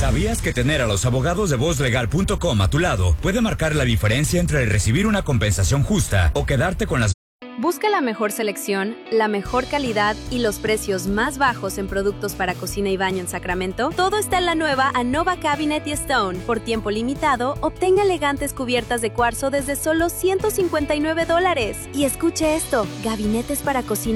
¿Sabías que tener a los abogados de vozlegal.com a tu lado puede marcar la diferencia entre recibir una compensación justa o quedarte con las... Busca la mejor selección, la mejor calidad y los precios más bajos en productos para cocina y baño en Sacramento? Todo está en la nueva Anova Cabinet y Stone. Por tiempo limitado, obtenga elegantes cubiertas de cuarzo desde solo $159. Y escuche esto, gabinetes para cocina